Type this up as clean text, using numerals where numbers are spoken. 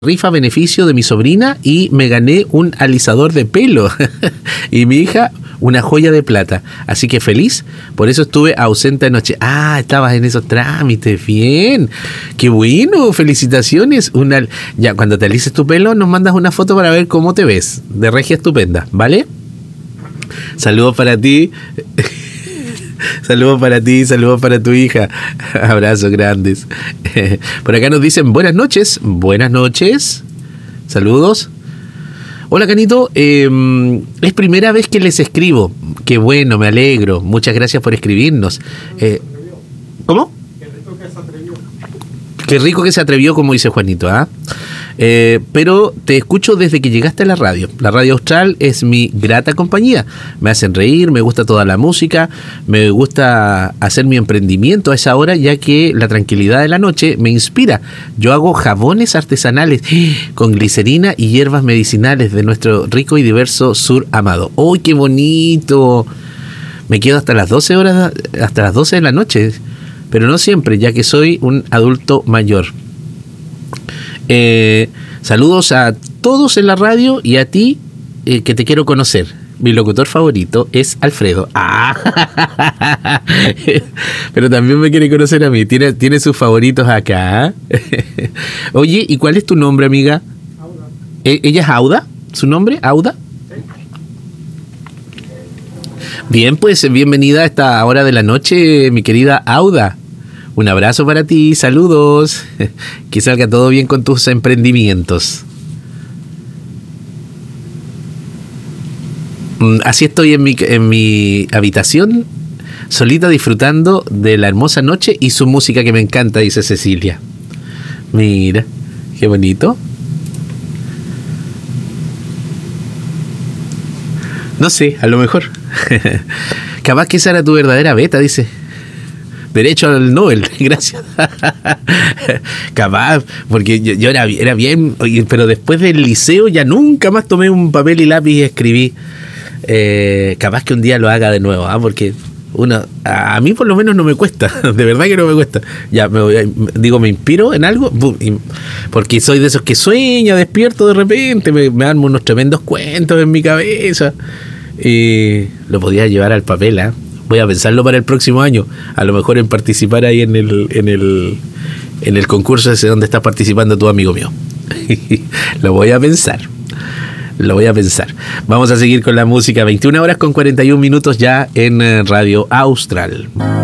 rifa a beneficio de mi sobrina y me gané un alisador de pelo. Y mi hija, una joya de plata. Así que feliz, por eso estuve ausente anoche. Ah, estabas en esos trámites, bien. Qué bueno, felicitaciones. Ya, cuando te alices tu pelo, nos mandas una foto para ver cómo te ves. De regia estupenda, ¿vale? Saludos para ti. Saludos para ti, saludos para tu hija. Abrazos grandes. Por acá nos dicen buenas noches. Buenas noches. Saludos. Hola, Canito. Es primera vez que les escribo. Qué bueno, me alegro. Muchas gracias por escribirnos. ¿Cómo? Qué rico que se atrevió, como dice Juanito, ¿ah? Pero te escucho desde que llegaste a la radio. La Radio Austral es mi grata compañía. Me hacen reír, me gusta toda la música, me gusta hacer mi emprendimiento a esa hora, ya que la tranquilidad de la noche me inspira. Yo hago jabones artesanales con glicerina y hierbas medicinales de nuestro rico y diverso sur amado. ¡Uy, qué bonito! Me quedo hasta las 12 de la noche, pero no siempre, ya que soy un adulto mayor. Saludos a todos en la radio y a ti, que te quiero conocer. Mi locutor favorito es Alfredo. Ah, pero también me quiere conocer a mí. Tiene sus favoritos acá. Oye, ¿y cuál es tu nombre, amiga? Auda. ¿Ella es Auda? ¿Su nombre? ¿Auda? Sí. Bien, pues bienvenida a esta hora de la noche, mi querida Auda. Un abrazo para ti, saludos. Que salga todo bien con tus emprendimientos. Así estoy en mi habitación, solita disfrutando de la hermosa noche y su música que me encanta, dice Cecilia. Mira, qué bonito. No sé, a lo mejor. Capaz que esa era tu verdadera beta, dice. Derecho al Nobel, gracias. Capaz, porque yo era bien, pero después del liceo ya nunca más tomé un papel y lápiz y escribí. Capaz que un día lo haga de nuevo, porque a mí por lo menos no me cuesta, de verdad que no me cuesta. Ya me inspiro en algo, porque soy de esos que sueña, despierto de repente, me armo unos tremendos cuentos en mi cabeza y lo podía llevar al papel, ¿eh? Voy a pensarlo para el próximo año. A lo mejor en participar ahí en el concurso ese donde estás participando tu amigo mío. Lo voy a pensar. Vamos a seguir con la música. 21 horas con 41 minutos ya en Radio Austral.